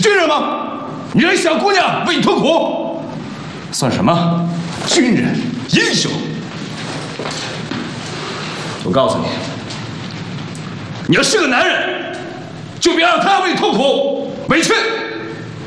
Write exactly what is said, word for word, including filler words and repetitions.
军人吗？你让小姑娘为你痛苦，算什么军人英雄？我告诉你，你要是个男人，就别让她为你痛苦委屈。